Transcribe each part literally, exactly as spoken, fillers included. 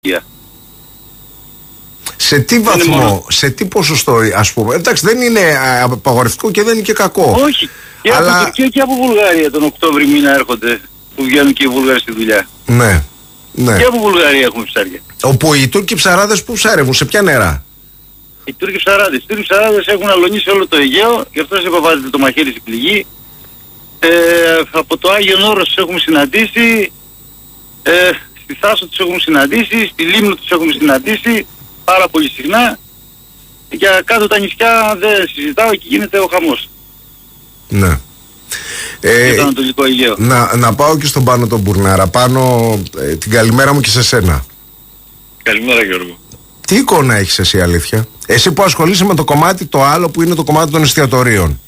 ηλικία. Σε τι βαθμό, μόνο... σε τι ποσοστό, ας πούμε? Εντάξει, δεν είναι απαγορευτικό και δεν είναι και κακό. Όχι. Και αλλά... από Τουρκία και από Βουλγαρία τον Οκτώβρη μήνα έρχονται, που βγαίνουν και οι Βούλγαροι στη δουλειά. Ναι, ναι. Και από Βουλγαρία έχουμε ψάρια. Όπου οι Τούρκοι ψαράδες που ψάρευουν, σε ποια νερά? Οι Τούρκοι ψαράδες. Οι Τούρκοι ψαράδες έχουν αλωνίσει όλο το Αιγαίο, γι' αυτό σας είπα βάζετε το μαχαίρι στην πληγή. Ε, από το Άγιον Όρος τους έχουμε συναντήσει, ε, στη Θάσο τους έχουμε συναντήσει, στη Λίμνο τους έχουμε συναντήσει πάρα πολύ συχνά. Για κάτω τα νησιά δεν συζητάω και γίνεται ο χαμός. Ναι. Ε, το Ανατολικό Αιγαίο. Να, να πάω και στον Πάνο τον Μπουρνάρα. Πάνω, ε, την καλημέρα μου και σε σένα. Καλημέρα Γιώργο. Τι εικόνα έχεις εσύ, αλήθεια? Εσύ που ασχολείσαι με το κομμάτι το άλλο που είναι το κομμάτι των εστιατορίων.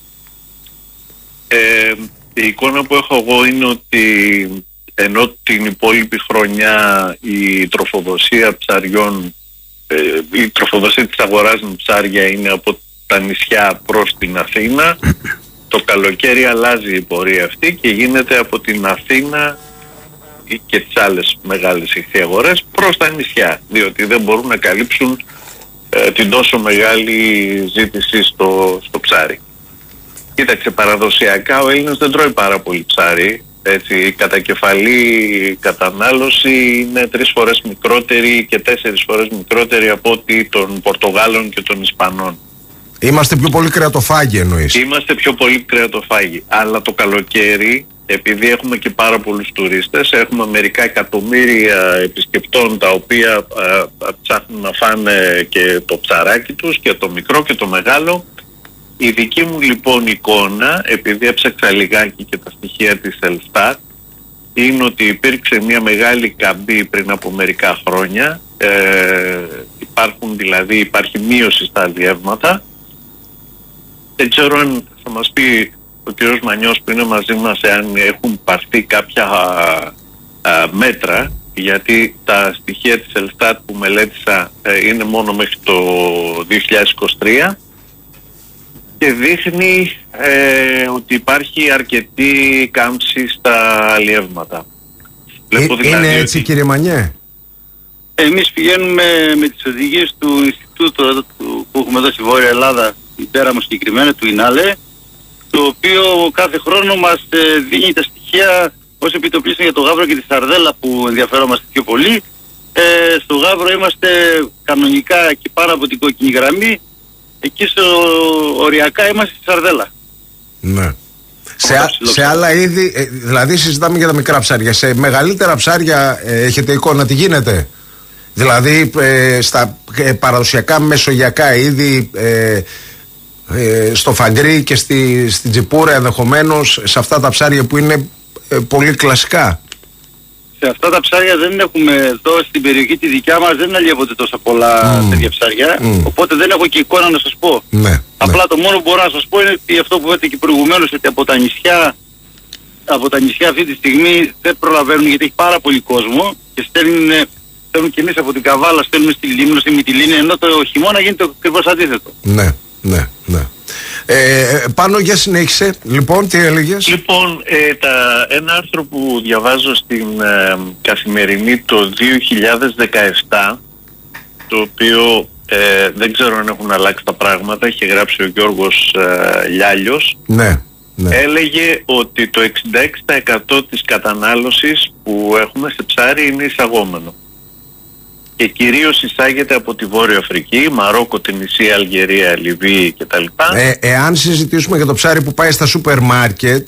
Ε, η εικόνα που έχω εγώ είναι ότι ενώ την υπόλοιπη χρονιά η τροφοδοσία ψαριών, ε, η τροφοδοσία της αγοράς με ψάρια είναι από τα νησιά προς την Αθήνα, το καλοκαίρι αλλάζει η πορεία αυτή και γίνεται από την Αθήνα και τις άλλες μεγάλες ηχθιαγορές προς τα νησιά, διότι δεν μπορούν να καλύψουν ε, την τόσο μεγάλη ζήτηση στο, στο ψάρι. Κοίταξε, παραδοσιακά ο Έλληνας δεν τρώει πάρα πολύ ψάρι, έτσι, η κατακεφαλή κατανάλωση είναι τρεις φορές μικρότερη και τέσσερις φορές μικρότερη από ό,τι των Πορτογάλων και των Ισπανών. Είμαστε πιο πολύ κρεατοφάγοι εννοείς? Είμαστε πιο πολύ κρεατοφάγοι, αλλά το καλοκαίρι, επειδή έχουμε και πάρα πολλούς τουρίστες, έχουμε μερικά εκατομμύρια επισκεπτών τα οποία α, ψάχνουν να φάνε και το ψαράκι τους και το μικρό και το μεγάλο. Η δική μου λοιπόν εικόνα, επειδή έψαξα λιγάκι και τα στοιχεία της Ελστάτ, είναι ότι υπήρξε μια μεγάλη καμπή πριν από μερικά χρόνια. Ε, υπάρχουν δηλαδή, υπάρχει μείωση στα αλλιεύματα. Δεν ξέρω αν θα μας πει ο κ. Μανιός που είναι μαζί μας εάν έχουν πάρθει κάποια α, α, μέτρα, γιατί τα στοιχεία της Ελστάτ που μελέτησα ε, είναι μόνο μέχρι το δύο χιλιάδες είκοσι τρία και δείχνει ε, ότι υπάρχει αρκετή κάμψη στα αλλιεύματα. Ε, δηλαδή είναι έτσι ότι... κύριε Μανιέ? Εμείς πηγαίνουμε με τις οδηγίες του Ινστιτούτου που έχουμε εδώ στη Βόρεια Ελλάδα, η πέρα μου συγκεκριμένα, του Ινάλε, το οποίο κάθε χρόνο μας ε, δίνει τα στοιχεία ως επιτοπλίστων για το γάβρο και τη σαρδέλα που ενδιαφερόμαστε πιο πολύ. Ε, στο γάβρο είμαστε κανονικά και πάρα από την κόκκινη γραμμή, εκεί στο οριακά είμαστε στη σαρδέλα. Ναι. Σε, α, σε άλλα είδη, ε, δηλαδή συζητάμε για τα μικρά ψάρια, σε μεγαλύτερα ψάρια ε, έχετε εικόνα τι γίνεται? Δηλαδή ε, στα ε, παραδοσιακά μεσογειακά είδη, ε, ε, στο φαγκρί και στη, στην τσιπούρα ενδεχομένως, σε αυτά τα ψάρια που είναι ε, πολύ κλασικά? Σε αυτά τα ψάρια δεν έχουμε, εδώ στην περιοχή τη δικιά μας δεν αλλιεύονται τόσα πολλά mm. τέτοια ψάρια, mm. οπότε δεν έχω και εικόνα να σας πω. Ναι, Απλά ναι. το μόνο που μπορώ να σας πω είναι ότι αυτό που είπατε και προηγουμένως, ότι από τα νησιά, από τα νησιά αυτή τη στιγμή δεν προλαβαίνουν γιατί έχει πάρα πολύ κόσμο και στέλνουν, στέλνουν και εμείς από την Καβάλα, στέλνουμε στη Λίμνο, στη Μυτιλήνη, ενώ το χειμώνα γίνεται ακριβώς αντίθετο. Ναι, ναι, ναι. Ε, πάνω για συνέχισε, λοιπόν, τι έλεγες? Λοιπόν, ε, τα, ένα άρθρο που διαβάζω στην ε, Καθημερινή το δύο χιλιάδες δεκαεπτά, το οποίο ε, δεν ξέρω αν έχουν αλλάξει τα πράγματα, είχε γράψει ο Γιώργος ε, Λιάλιος, ναι, ναι. Έλεγε ότι το εξήντα έξι τοις εκατό της κατανάλωσης που έχουμε σε ψάρι είναι εισαγόμενο. Και κυρίως εισάγεται από τη Βόρεια Αφρική, Μαρόκο, Τινησία, Αλγερία, Λιβύη κτλ. Ε, εάν συζητήσουμε για το ψάρι που πάει στα σούπερ μάρκετ,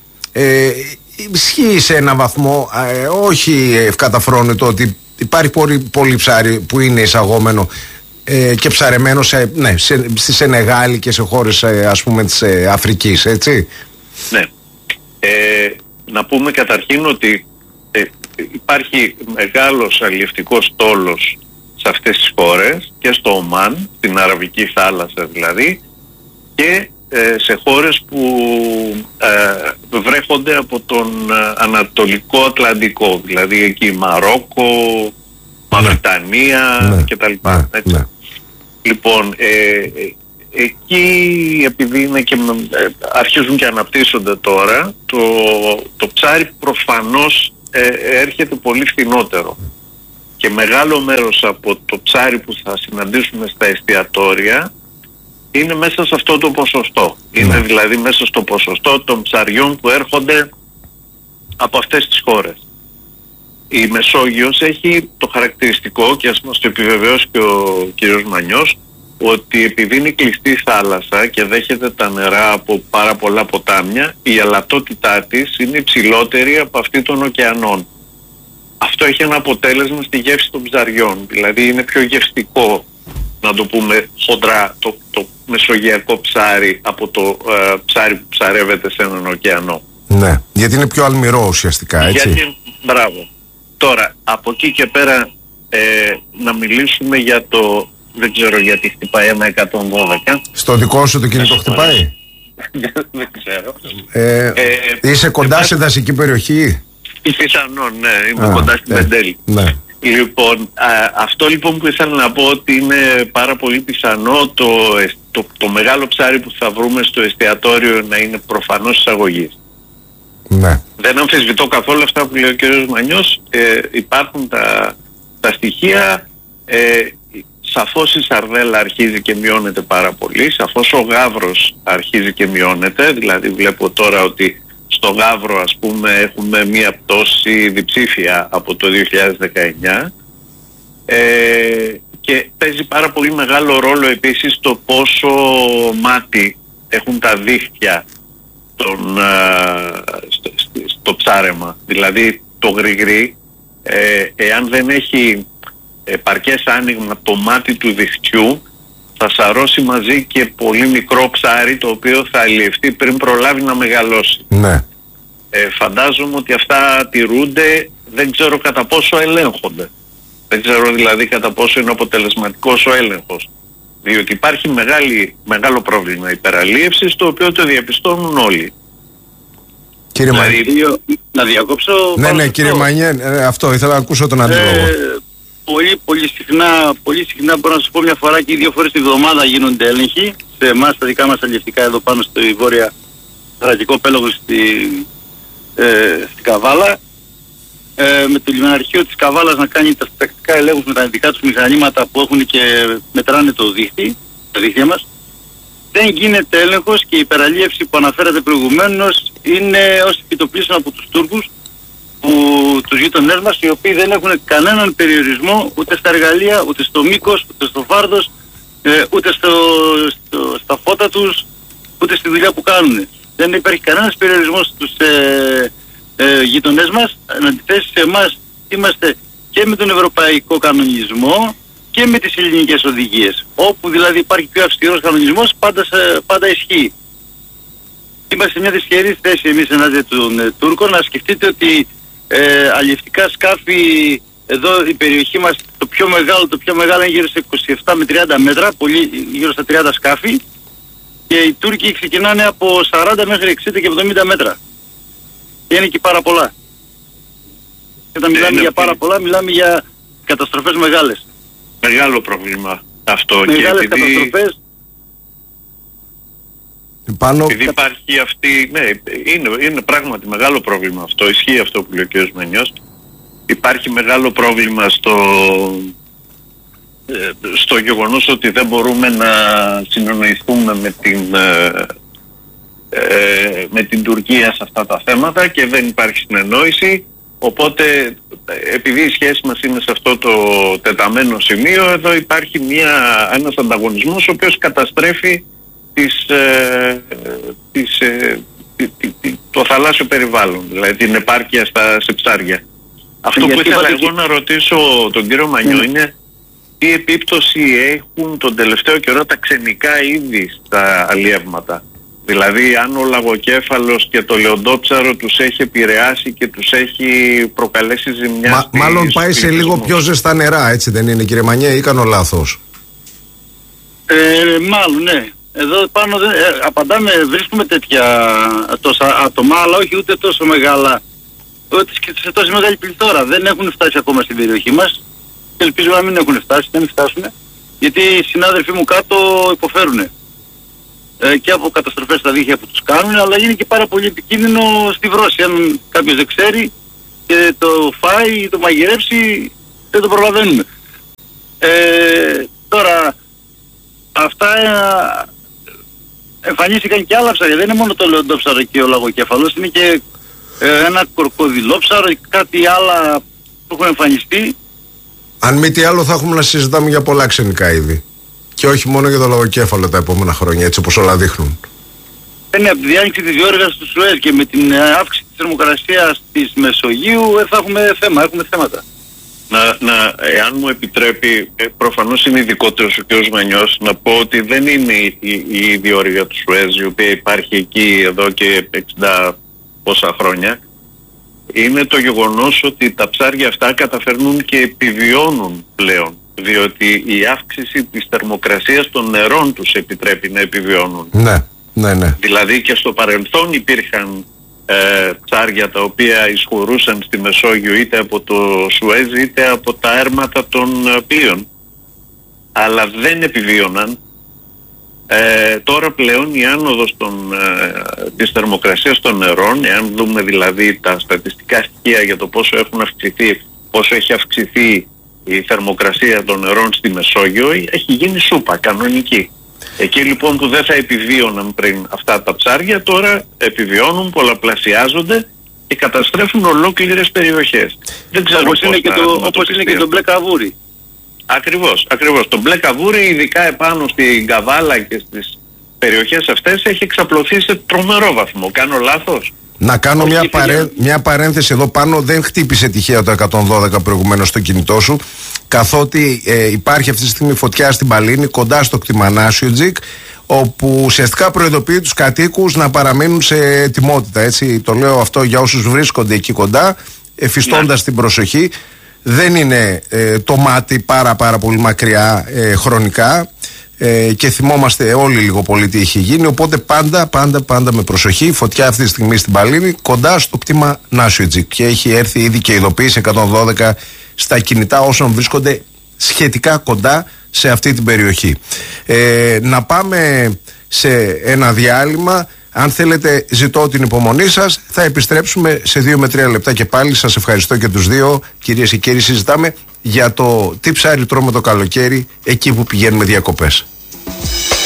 ε, ισχύει σε ένα βαθμό, ε, όχι ευκαταφρόνητο, ότι υπάρχει πολύ, πολύ ψάρι που είναι εισαγόμενο ε, και ψαρεμένο σε, ναι, σε, στη Σενεγάλη και σε χώρες ε, ας πούμε της ε, Αφρικής, έτσι. Ναι. Ε, να πούμε καταρχήν ότι ε, υπάρχει μεγάλος αλλιευτικός στόλος σε αυτές τις χώρες και στο Ομάν, στην Αραβική θάλασσα δηλαδή, και ε, σε χώρες που ε, βρέχονται από τον ε, Ανατολικό Ατλαντικό, δηλαδή εκεί Μαρόκο, Μαυριτανία ναι. κτλ. Ναι. Ναι. Λοιπόν, ε, ε, εκεί επειδή είναι και, ε, αρχίζουν και αναπτύσσονται τώρα, το, το ψάρι προφανώς ε, έρχεται πολύ φθηνότερο. και μεγάλο μέρος από το ψάρι που θα συναντήσουμε στα εστιατόρια είναι μέσα σε αυτό το ποσοστό. Mm. Είναι δηλαδή μέσα στο ποσοστό των ψαριών που έρχονται από αυτές τις χώρες. Η Μεσόγειος έχει το χαρακτηριστικό, και ας μας το επιβεβαιώσει και ο κύριος Μανιός, ότι επειδή είναι κλειστή θάλασσα και δέχεται τα νερά από πάρα πολλά ποτάμια, η αλατότητά της είναι υψηλότερη από αυτή των ωκεανών. Αυτό έχει ένα αποτέλεσμα στη γεύση των ψαριών, δηλαδή είναι πιο γευστικό, να το πούμε χοντρά, το, το μεσογειακό ψάρι από το ε, ψάρι που ψαρεύεται σε έναν ωκεανό. Ναι, γιατί είναι πιο αλμυρό ουσιαστικά, έτσι. Γιατί, μπράβο. Τώρα, από εκεί και πέρα ε, να μιλήσουμε για το... Δεν ξέρω γιατί χτυπάει ένα εκατόν δώδεκα. Στο δικό σου το κινητό χτυπάει? Δεν ξέρω. Ε, ε, είσαι κοντά υπάρχει... σε δασική περιοχή? Πιθανόν, ναι. Είμαι α, κοντά στην ε, Πεντέλη. Ναι. Λοιπόν, α, αυτό λοιπόν που ήθελα να πω ότι είναι πάρα πολύ πιθανό το, το, το μεγάλο ψάρι που θα βρούμε στο εστιατόριο να είναι προφανώς εισαγωγής. Ναι. Δεν αμφισβητώ καθόλου αυτά που λέει ο κ. Μανιός. Ε, υπάρχουν τα, τα στοιχεία. Ε, Σαφώς η σαρδέλα αρχίζει και μειώνεται πάρα πολύ, σαφώς ο γάβρος αρχίζει και μειώνεται, δηλαδή βλέπω τώρα ότι στο γάβρο ας πούμε έχουμε μία πτώση διψήφια από το δύο χιλιάδες δεκαεννιά ε, και παίζει πάρα πολύ μεγάλο ρόλο επίσης το πόσο μάτι έχουν τα δίχτυα των, α, στο, στο ψάρεμα, δηλαδή το γρηγρί ε, εάν δεν έχει επαρκές άνοιγμα το μάτι του διχτυού θα σαρώσει μαζί και πολύ μικρό ψάρι το οποίο θα αλλιευτεί πριν προλάβει να μεγαλώσει. Ναι. Ε, φαντάζομαι ότι αυτά τηρούνται, δεν ξέρω κατά πόσο ελέγχονται. Δεν ξέρω δηλαδή κατά πόσο είναι αποτελεσματικός ο έλεγχος. Διότι υπάρχει μεγάλη, μεγάλο πρόβλημα υπεραλίευσης το οποίο το διαπιστώνουν όλοι. Κύριε δηλαδή, Μανιέ, να διακόψω. Ναι, ναι, κύριε Μανιέ, αυτό ήθελα να ακούσω τον αντίλογο. Ε, Πολύ, πολύ συχνά, πολύ συχνά μπορώ να σας πω μια φορά και δύο φορές τη βδομάδα γίνονται έλεγχοι σε εμάς τα δικά μας αλλιευτικά εδώ πάνω στο βόρεια Θρακικό Πέλαγο στη, ε, στη Καβάλα ε, με το λιμεναρχείο της Καβάλας να κάνει τα τακτικά ελέγχους με τα ειδικά τους μηχανήματα που έχουν και μετράνε το δίχτυ, τα δίχτυα μας. Δεν γίνεται έλεγχος και η υπεραλίευση που αναφέρατε προηγουμένως είναι ως επιτοπλίστων από τους Τούρκους, που τους γείτονές μας, οι οποίοι δεν έχουν κανέναν περιορισμό ούτε στα εργαλεία, ούτε στο μήκος, ούτε στο φάρδος, ε, ούτε στο, στο, στα φώτα τους, ούτε στη δουλειά που κάνουν. Δεν υπάρχει κανένας περιορισμός στους ε, ε, γείτονές μας. Εν αντιθέσει σε εμάς είμαστε και με τον ευρωπαϊκό κανονισμό και με τις ελληνικές οδηγίες. Όπου δηλαδή υπάρχει πιο αυστηρός κανονισμός πάντα, σε, πάντα ισχύει. Είμαστε σε μια δυσχερή θέση εμείς ενάντια των ε, Τούρκων. Να σκεφτείτε ότι Ε, αλλιευτικά σκάφη εδώ η περιοχή μας το πιο μεγάλο, το πιο μεγάλο είναι γύρω στα είκοσι επτά με τριάντα μέτρα, πολύ, γύρω στα τριάντα σκάφη και οι Τούρκοι ξεκινάνε από σαράντα μέχρι εξήντα και εβδομήντα μέτρα και είναι και πάρα πολλά. Και όταν μιλάμε για πάρα πολλά μιλάμε για καταστροφές μεγάλες. Μεγάλο πρόβλημα αυτό. Μεγάλες και επειδή... καταστροφές. Πάνω... Επειδή υπάρχει αυτή, ναι, είναι, είναι πράγματι μεγάλο πρόβλημα αυτό, ισχύει αυτό που λέει ο κ. Μενιός. Υπάρχει μεγάλο πρόβλημα στο, ε, στο γεγονός ότι δεν μπορούμε να συνονοηθούμε με την, ε, ε, με την Τουρκία σε αυτά τα θέματα και δεν υπάρχει συνεννόηση. Οπότε επειδή η σχέση μας είναι σε αυτό το τεταμένο σημείο, εδώ υπάρχει μια, ένας ανταγωνισμός ο οποίος καταστρέφει Της, ε, της, ε, τη, τη, τη, το θαλάσσιο περιβάλλον, δηλαδή την επάρκεια στα, σε ψάρια. Αυτό που ήθελα εγώ να ρωτήσω τον κύριο Μανιό mm. είναι τι επίπτωση έχουν τον τελευταίο καιρό τα ξενικά είδη στα αλλιεύματα. Δηλαδή αν ο λαγοκέφαλος και το λεοντόψαρο τους έχει επηρεάσει και τους έχει προκαλέσει ζημιά. Μα, μάλλον πάει σε λίγο πιο ζεστά νερά, έτσι δεν είναι κύριε Μανιέ, ή κάνω λάθος? Ε, μάλλον ναι. Εδώ πάνω δεν, ε, απαντάμε, βρίσκουμε τέτοια τόσα άτομα, αλλά όχι ούτε τόσο μεγάλα, ούτε σε τόσο μεγάλη πληθώρα. Δεν έχουν φτάσει ακόμα στην περιοχή μας και ελπίζω να μην έχουν φτάσει, να μην φτάσουν, γιατί οι συνάδελφοί μου κάτω υποφέρουν ε, και από καταστροφές στα δίχτυα που τους κάνουν, αλλά είναι και πάρα πολύ επικίνδυνο στη βρώση. Αν κάποιος δεν ξέρει και το φάει ή το μαγειρέψει, δεν το προλαβαίνουμε. Ε, τώρα, αυτά ε, εμφανίστηκαν και άλλα ψάρια. Δεν είναι μόνο το λεοντόψαρο και ο λαγοκέφαλος, είναι και ε, ένα κορκοδιλόψαρο, κάτι άλλα που έχουν εμφανιστεί. Αν μη τι άλλο θα έχουμε να συζητάμε για πολλά ξενικά είδη. Και όχι μόνο για το λαγοκέφαλο τα επόμενα χρόνια, έτσι όπως όλα δείχνουν. Είναι από τη διάνοιξη της διόρυγας του Σουέζ και με την αύξηση της θερμοκρασίας της Μεσογείου θα έχουμε θέμα, έχουμε θέματα. Να, να, εάν μου επιτρέπει, προφανώς είναι ειδικότερος ο κ. Μανιός, να πω ότι δεν είναι η, η, η διόρυγα του Σουέζ, η οποία υπάρχει εκεί εδώ και εξήντα πόσα χρόνια. Είναι το γεγονός ότι τα ψάρια αυτά καταφέρνουν και επιβιώνουν πλέον, διότι η αύξηση της θερμοκρασίας των νερών τους επιτρέπει να επιβιώνουν. Ναι, ναι, ναι. Δηλαδή και στο παρελθόν υπήρχαν ε, ψάρια τα οποία εισχωρούσαν στη Μεσόγειο είτε από το Σουέζ είτε από τα έρματα των ε, πλοίων, αλλά δεν επιβίωναν. Ε, τώρα πλέον η άνοδος των, ε, της θερμοκρασίας των νερών, εάν δούμε δηλαδή τα στατιστικά στοιχεία για το πόσο έχουν αυξηθεί, πόσο έχει αυξηθεί η θερμοκρασία των νερών στη Μεσόγειο, έχει γίνει σούπα κανονική. Εκεί λοιπόν που δεν θα επιβίωναν πριν αυτά τα ψάρια, τώρα επιβιώνουν, πολλαπλασιάζονται και καταστρέφουν ολόκληρες περιοχές. Δεν ξέρω όπως είναι, και το, όπως είναι και το μπλε καβούρι. Ακριβώς, ακριβώς. Το μπλε καβούρι, ειδικά επάνω στην Καβάλα και στις περιοχές αυτές, έχει εξαπλωθεί σε τρομερό βαθμό. Κάνω λάθος? Να κάνω μια, παρέ... μια παρένθεση εδώ πάνω. Δεν χτύπησε τυχαία το εκατόν δώδεκα προηγουμένως στο κινητό σου, καθότι ε, υπάρχει αυτή τη στιγμή φωτιά στην Παλίνη, κοντά στο κτήμα Νάσιοτζικ, όπου ουσιαστικά προειδοποιεί τους κατοίκους να παραμείνουν σε ετοιμότητα. Έτσι, το λέω αυτό για όσους βρίσκονται εκεί κοντά, εφιστώντας την προσοχή. Δεν είναι ε, το μάτι πάρα πάρα πολύ μακριά ε, χρονικά ε, και θυμόμαστε όλοι λίγο πολύ τι είχε γίνει, οπότε πάντα πάντα πάντα με προσοχή. Φωτιά αυτή τη στιγμή στην Παλίνη, κοντά στο κτήμα Νάσιοτζικ, και έχει έρθει ήδη και ειδοποίηση εκατόν δώδεκα στα κινητά όσων βρίσκονται σχετικά κοντά σε αυτή την περιοχή. Ε, να πάμε σε ένα διάλειμμα. Αν θέλετε, ζητώ την υπομονή σας. Θα επιστρέψουμε σε δύο με τρία λεπτά και πάλι. Σας ευχαριστώ και τους δύο. Κυρίες και κύριοι, συζητάμε για το τι ψάρι τρώμε το καλοκαίρι εκεί που πηγαίνουμε διακοπές.